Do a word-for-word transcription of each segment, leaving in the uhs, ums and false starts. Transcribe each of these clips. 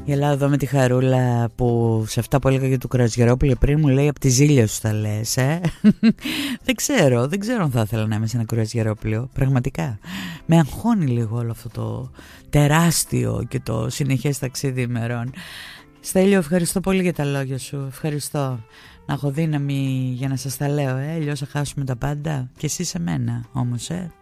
Γελάω εδώ με τη Χαρούλα που σε αυτά που έλεγα για του Κρουαζιερόπουλο πριν μου λέει από τη ζήλια σου τα λες, ε? Δεν ξέρω, δεν ξέρω αν θα ήθελα να είμαι σε ένα Κρουαζιερόπουλο. Πραγματικά με αγχώνει λίγο όλο αυτό το τεράστιο και το συνεχές ταξίδι ημερών. Στέλιο, ευχαριστώ πολύ για τα λόγια σου. Ευχαριστώ. Να έχω δύναμη για να σας τα λέω, ε? Αλλιώς θα χάσουμε τα πάντα. Και εσύ σε μένα όμως, ε?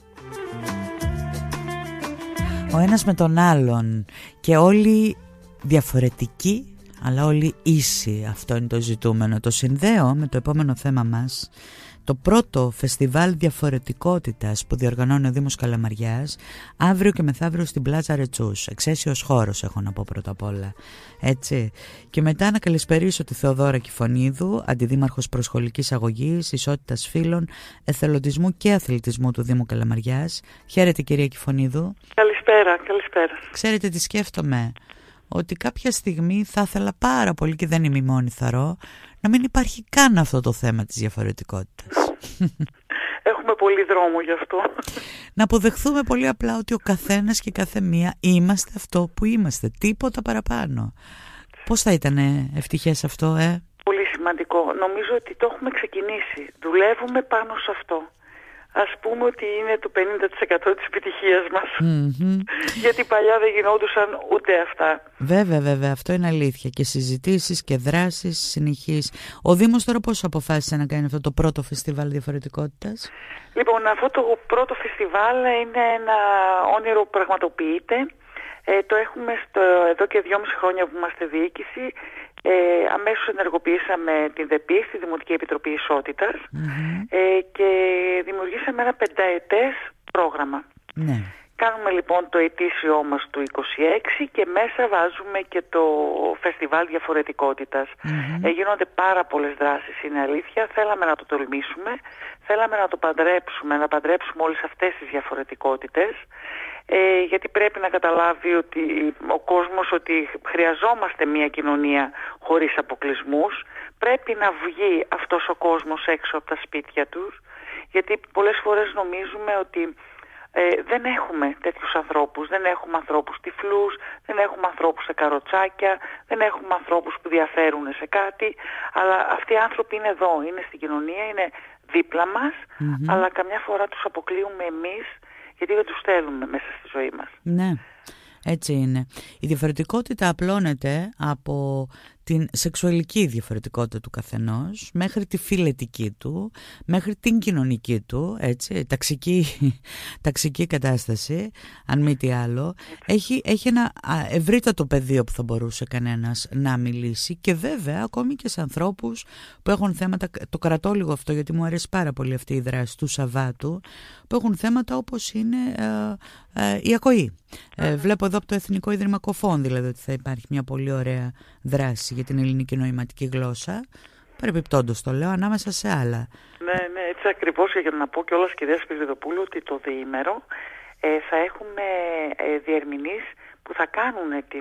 Ο ένας με τον άλλον και όλοι διαφορετικοί αλλά όλοι ίσοι, αυτό είναι το ζητούμενο. Το συνδέω με το επόμενο θέμα μας, το πρώτο φεστιβάλ διαφορετικότητας που διοργανώνει ο Δήμος Καλαμαριάς αύριο και μεθαύριο στην Πλάζα Ρετσούς. Εξαίσιος χώρος, έχω να πω πρώτα απ' όλα, έτσι. Και μετά να καλησπερίσω τη Θεοδόρα Κηφωνίδου, αντιδήμαρχος προσχολικής αγωγής, ισότητας φύλων, εθελοντισμού και αθλητισμού του Δήμου Καλαμαριάς. Χαίρετε, κυρία Κηφωνίδου. Καλησπέρα, καλησπέρα. Ξέρετε τι σκέφτομαι? Ότι κάποια στιγμή θα ήθελα πάρα πολύ, και δεν είμαι η μόνη θαρώ, να μην υπάρχει καν αυτό το θέμα της διαφορετικότητας. Έχουμε πολύ δρόμο γι' αυτό. Να αποδεχθούμε πολύ απλά ότι ο καθένας και η καθεμία είμαστε αυτό που είμαστε, τίποτα παραπάνω. Πώς θα ήταν ευτυχές αυτό, ε? Πολύ σημαντικό. Νομίζω ότι το έχουμε ξεκινήσει. Δουλεύουμε πάνω σε αυτό. Ας πούμε ότι είναι το πενήντα τοις εκατό της επιτυχίας μας. Mm-hmm. Γιατί παλιά δεν γινόντουσαν ούτε αυτά. Βέβαια, βέβαια, αυτό είναι αλήθεια. Και συζητήσεις και δράσεις συνεχείς. Ο Δήμος τώρα πώς αποφάσισε να κάνει αυτό το πρώτο φεστιβάλ διαφορετικότητας? Λοιπόν, αυτό το πρώτο φεστιβάλ είναι ένα όνειρο που πραγματοποιείται. Ε, το έχουμε στο, εδώ και δυόμιση χρόνια που είμαστε διοίκηση. Ε, αμέσως ενεργοποιήσαμε την ΔΕΠΗ, τη Δημοτική Επιτροπή Ισότητας, mm-hmm. ε, και δημιουργήσαμε ένα πενταετές πρόγραμμα. Ναι. Κάνουμε λοιπόν το ετήσιό μας του είκοσι έξι και μέσα βάζουμε και το φεστιβάλ διαφορετικότητας. Mm-hmm. Ε, γίνονται πάρα πολλές δράσεις, είναι αλήθεια. Θέλαμε να το τολμήσουμε, θέλαμε να το παντρέψουμε, να παντρέψουμε όλες αυτές τις διαφορετικότητες. Ε, γιατί πρέπει να καταλάβει ότι ο κόσμος ότι χρειαζόμαστε μια κοινωνία χωρίς αποκλεισμούς. Πρέπει να βγει αυτός ο κόσμος έξω από τα σπίτια τους, γιατί πολλές φορές νομίζουμε ότι ε, δεν έχουμε τέτοιους ανθρώπους, δεν έχουμε ανθρώπους τυφλούς, δεν έχουμε ανθρώπους σε καροτσάκια, δεν έχουμε ανθρώπους που διαφέρουν σε κάτι, αλλά αυτοί οι άνθρωποι είναι εδώ, είναι στην κοινωνία, είναι δίπλα μας, mm-hmm. αλλά καμιά φορά τους αποκλείουμε εμείς, γιατί δεν τους θέλουμε μέσα στη ζωή μας. Ναι, έτσι είναι. Η διαφορετικότητα απλώνεται από την σεξουαλική διαφορετικότητα του καθενός μέχρι τη φιλετική του, μέχρι την κοινωνική του, έτσι, ταξική, ταξική κατάσταση, αν μη τι άλλο. Έχει, έχει ένα ευρύτατο πεδίο που θα μπορούσε κανένας να μιλήσει, και βέβαια ακόμη και σε ανθρώπους που έχουν θέματα, το κρατώ λίγο αυτό γιατί μου αρέσει πάρα πολύ αυτή η δράση του Σαββάτου, που έχουν θέματα όπως είναι ε, ε, η ακοή. Ε, βλέπω εδώ από το Εθνικό Ίδρυμα Κοφών δηλαδή ότι θα υπάρχει μια πολύ ωραία δράση για την ελληνική νοηματική γλώσσα, παρεπιπτόντως το λέω, ανάμεσα σε άλλα. Ναι, ναι, έτσι ακριβώς, για να πω κιόλας, κυρία Σπυριδοπούλου, ότι το διήμερο ε, θα έχουμε ε, διερμηνείς που θα κάνουν την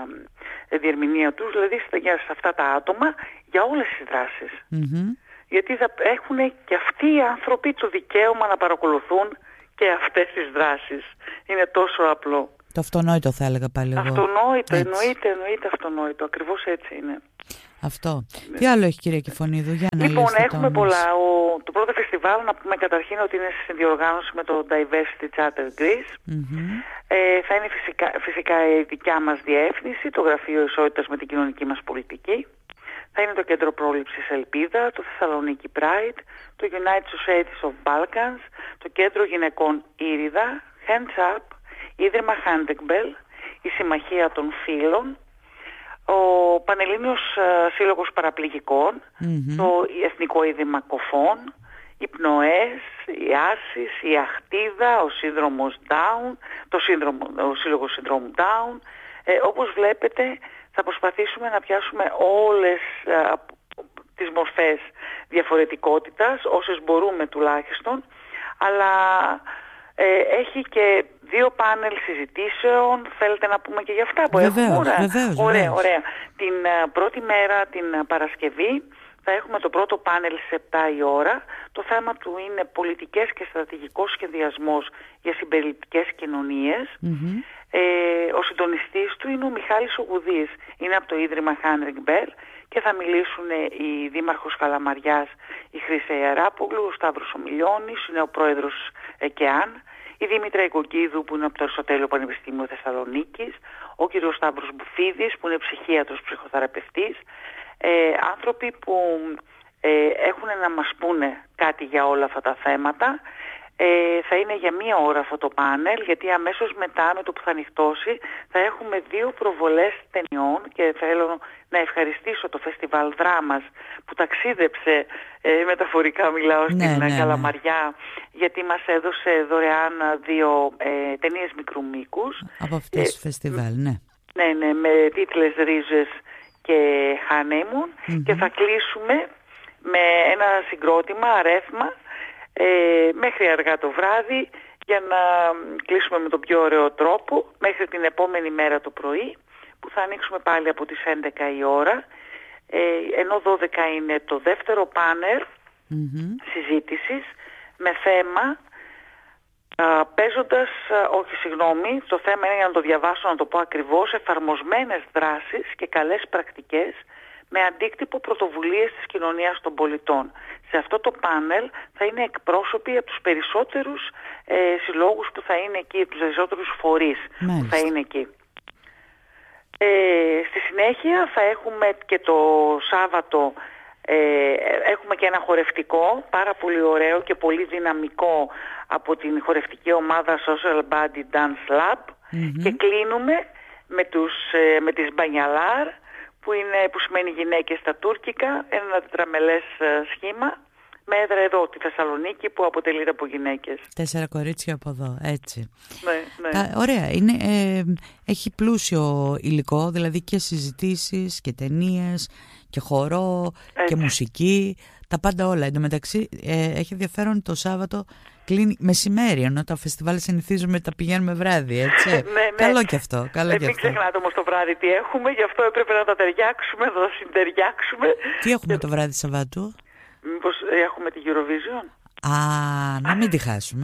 ε, διερμηνία τους, δηλαδή σε αυτά τα άτομα, για όλες τις δράσεις. Mm-hmm. Γιατί θα έχουν και αυτοί οι άνθρωποι το δικαίωμα να παρακολουθούν και αυτές τις δράσεις. Είναι τόσο απλό. Το αυτονόητο θα έλεγα πάλι εγώ. Αυτονόητο, έτσι. εννοείται, εννοείται αυτονόητο. Ακριβώς έτσι είναι. Αυτό. Ναι. Τι άλλο έχει, κυρία Κηφωνίδου, για να Λοιπόν, έχουμε τόμες. πολλά. Ο, το πρώτο φεστιβάλ, να πούμε καταρχήν ότι είναι σε διοργάνωση με το Diversity Charter Greece. Mm-hmm. Ε, θα είναι φυσικά, φυσικά η δικιά μας διεύθυνση, το Γραφείο Ισότητας με την κοινωνική μας πολιτική. Θα είναι το Κέντρο Πρόληψης Ελπίδα, το Θεσσαλονίκη Pride, το United Societies of Balkans, το Κέντρο Γυναικών Ήριδα, Hands Up, Ίδρυμα Handekbell, η Συμμαχία των Φύλων, ο Πανελλήνιος Σύλλογος Παραπληγικών, mm-hmm. το Εθνικό Ίδρυμα Κοφών, οι Πνοές, η Άσης, η Αχτίδα, ο Σύνδρομος Down, το σύνδρομο, ο Σύλλογος Συνδρόμου Down. Ε, όπως βλέπετε, θα προσπαθήσουμε να πιάσουμε όλες α, τις μορφές διαφορετικότητας, όσες μπορούμε τουλάχιστον, αλλά ε, έχει και δύο πάνελ συζητήσεων. Θέλετε να πούμε και για αυτά που βεβαίως, έχουμε? Ωραία, βεβαίως, ωραία, βεβαίως. ωραία. Την uh, πρώτη μέρα, την uh, Παρασκευή, θα έχουμε το πρώτο πάνελ σε επτά η ώρα. Το θέμα του είναι πολιτικές και στρατηγικός σχεδιασμός για συμπεριληπτικές κοινωνίες. Mm-hmm. Ε, ο συντονιστής του είναι ο Μιχάλης Ουγουδής. Είναι από το Ίδρυμα Χάνρικ Μπέλ και θα μιλήσουν η Δήμαρχος Καλαμαριάς, η Χρύσα Ιαράπογλου, ο Σταύρος Ομιλιώνης, είναι ο πρόεδρος ΕΚΕΑΝ, η Δήμητρα Οικοκίδου που είναι από το Αριστοτέλειο Πανεπιστήμιο Θεσσαλονίκης, ο κ. Σταύρος Μπουφίδης που είναι ψυχίατρος ψυχοθεραπευτής, ε, άνθρωποι που ε, έχουν να μας πούνε κάτι για όλα αυτά τα θέματα. Ε, θα είναι για μία ώρα αυτό το πάνελ, γιατί αμέσως μετά με το που θα ανοιχτώσει θα έχουμε δύο προβολές ταινιών και θέλω να ευχαριστήσω το Φεστιβάλ Δράμας που ταξίδεψε, ε, μεταφορικά μιλάω, στην ναι, ναι, Καλαμαριά, ναι. γιατί μας έδωσε δωρεάν δύο ε, ταινίες μικρού μήκους. Από αυτές ε, το φεστιβάλ, ναι. Ναι, ναι, με τίτλες Ρίζες και Honeymoon mm-hmm. και θα κλείσουμε με ένα συγκρότημα, αρέθμα, Ε, μέχρι αργά το βράδυ για να κλείσουμε με τον πιο ωραίο τρόπο μέχρι την επόμενη μέρα το πρωί που θα ανοίξουμε πάλι από τις έντεκα η ώρα, ε, ενώ δώδεκα είναι το δεύτερο πάνελ mm-hmm. συζήτησης με θέμα α, παίζοντας, α, όχι συγγνώμη, το θέμα είναι για να το διαβάσω, να το πω ακριβώς, εφαρμοσμένες δράσεις και καλές πρακτικές με αντίκτυπο πρωτοβουλίες της κοινωνίας των πολιτών. Σε αυτό το πάνελ θα είναι εκπρόσωποι από τους περισσότερους ε, συλλόγους που θα είναι εκεί, τους περισσότερους φορείς Μάλιστα. που θα είναι εκεί. Ε, στη συνέχεια θα έχουμε και το Σάββατο, ε, έχουμε και ένα χορευτικό, πάρα πολύ ωραίο και πολύ δυναμικό από την χορευτική ομάδα Social Body Dance Lab mm-hmm. και κλείνουμε με, τους, ε, με τις Μπανιαλάρ, που, είναι, που σημαίνει γυναίκες στα τουρκικά, ένα τετραμελές σχήμα, με έδρα εδώ, τη Θεσσαλονίκη, που αποτελείται από γυναίκες. Τέσσερα κορίτσια από εδώ, έτσι. Ναι, ναι. Τα, ωραία, είναι, ε, έχει πλούσιο υλικό, δηλαδή και συζητήσεις και ταινίες και χορό έτσι. Και μουσική, τα πάντα όλα. Εν τω μεταξύ, ε, έχει ενδιαφέρον το Σάββατο, κλείνει μεσημέρι, ενώ τα φεστιβάλ συνηθίζουμε τα πηγαίνουμε βράδυ, έτσι. ναι, ναι. Καλό και αυτό. Καλό ε, και μην αυτό. Ξεχνάτε όμως το βράδυ τι έχουμε, γι' αυτό έπρεπε να τα ταιριάξουμε, να τα συντεριάξουμε. Τι έχουμε και... το βράδυ Σαββάτου? Μήπως έχουμε την Eurovision? Α, να μην τη χάσουμε.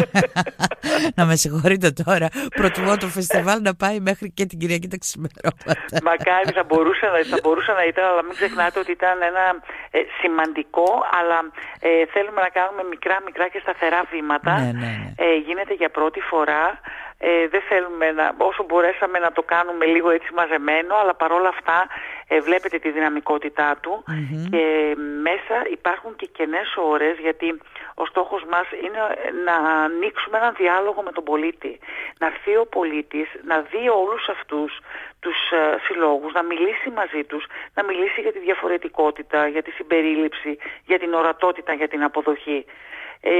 Να με συγχωρείτε τώρα. Προτιμώ το φεστιβάλ να πάει μέχρι και την Κυριακή τα ξημερώματα. Μακάρι, θα μπορούσε, θα μπορούσε να ήταν, αλλά μην ξεχνάτε ότι ήταν ένα ε, σημαντικό, αλλά ε, θέλουμε να κάνουμε μικρά μικρά και σταθερά βήματα. Ναι, ναι, ναι. Ε, γίνεται για πρώτη φορά. Ε, δεν θέλουμε να, όσο μπορέσαμε να το κάνουμε λίγο έτσι μαζεμένο, αλλά παρόλα αυτά ε, βλέπετε τη δυναμικότητά του mm-hmm. και μέσα υπάρχουν και κενές ώρες, γιατί ο στόχος μας είναι να ανοίξουμε έναν διάλογο με τον πολίτη. Να έρθει ο πολίτης, να δει όλους αυτούς τους uh, συλλόγους, να μιλήσει μαζί τους, να μιλήσει για τη διαφορετικότητα, για τη συμπερίληψη, για την ορατότητα, για την αποδοχή. Ε,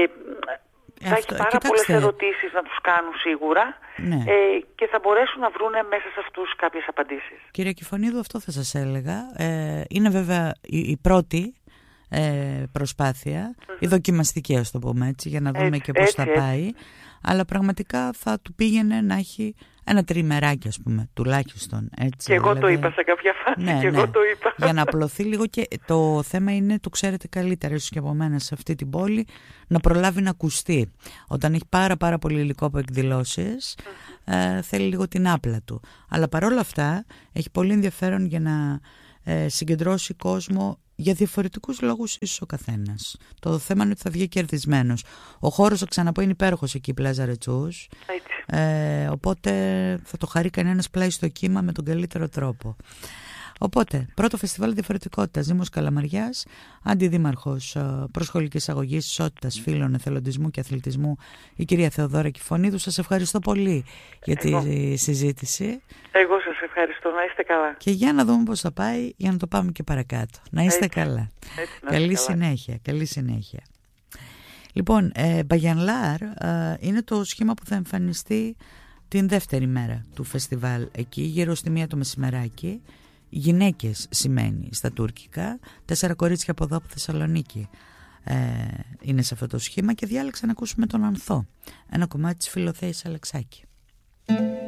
Θα Αυτό, έχει πάρα κοιτάξτε. πολλές ερωτήσεις να τους κάνουν σίγουρα ναι. ε, και θα μπορέσουν να βρουν μέσα σε αυτούς κάποιες απαντήσεις. Κύριε Κηφωνίδου, αυτό θα σας έλεγα. Ε, είναι βέβαια η, η πρώτη ε, προσπάθεια, mm-hmm. η δοκιμαστική, ας το πούμε έτσι, για να δούμε έτσι, και πώς έτσι, θα έτσι. πάει. Αλλά πραγματικά θα του πήγαινε να έχει ένα τριημεράκι, ας πούμε, τουλάχιστον. Έτσι, και εγώ δηλαδή... το είπα σε κάποια φάση. Ναι, και ναι. εγώ το είπα. Για να απλωθεί λίγο, και το θέμα είναι, το ξέρετε καλύτερα ίσως και από μένα σε αυτή την πόλη, να προλάβει να ακουστεί. Όταν έχει πάρα πάρα πολύ υλικό από εκδηλώσεις, mm-hmm. ε, θέλει λίγο την άπλα του. Αλλά παρόλα αυτά έχει πολύ ενδιαφέρον για να ε, συγκεντρώσει κόσμο για διαφορετικούς λόγους ίσως ο καθένας. Το θέμα είναι ότι θα βγει κερδισμένος. Ο χώρος, θα ξαναπώ, είναι υπέροχος εκεί, η Πλάζα Ρετσούς. Ε, οπότε θα το χαρεί κανένας πλάι στο κύμα με τον καλύτερο τρόπο. Οπότε, πρώτο φεστιβάλ διαφορετικότητας, Δήμος Καλαμαριάς, αντιδήμαρχος προσχολικής αγωγής, ισότητας, φύλων, εθελοντισμού και αθλητισμού, η κυρία Θεοδόρα Κηφωνίδου. Σας ευχαριστώ πολύ για τη Εγώ. συζήτηση. Εγώ σας ευχαριστώ, να είστε καλά. Και για να δούμε πώς θα πάει, για να το πάμε και παρακάτω. Να είστε Έτσι. καλά. Έτσι, να καλή καλά. συνέχεια, καλή συνέχεια. Λοιπόν, ε, Μπαγιανλάρ ε, είναι το σχήμα που θα εμφανιστεί την δεύτερη μέρα του φεστιβάλ εκεί, γύρω στη μία το μεσημεράκι. Γυναίκες σημαίνει στα τουρκικά, τέσσερα κορίτσια από εδώ από Θεσσαλονίκη ε, είναι σε αυτό το σχήμα, και διάλεξα να ακούσουμε τον Ανθό, ένα κομμάτι της Φιλοθέης Αλεξάκη.